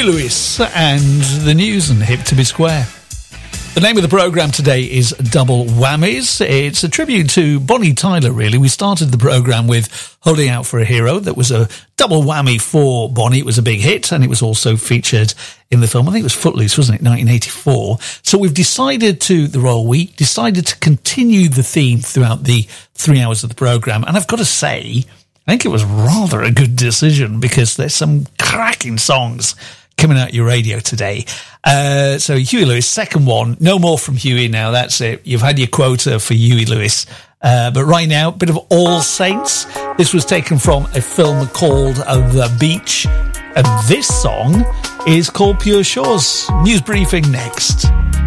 Lewis and the news and Hip to be Square. The name of the programme today is Double Whammies. It's a tribute to Bonnie Tyler, really. We started the programme with Holding Out for a Hero. That was a double whammy for Bonnie. It was a big hit, and it was also featured in the film. I think it was Footloose, wasn't it? 1984. So we've decided to continue the theme throughout the 3 hours of the programme. And I've got to say, I think it was rather a good decision, because there's some cracking songs coming out your radio today. So Huey Lewis, second one. No more from Huey now. That's it. You've had your quota for Huey Lewis. But right now, a bit of All Saints. This was taken from a film called The Beach. And this song is called Pure Shores. News briefing next.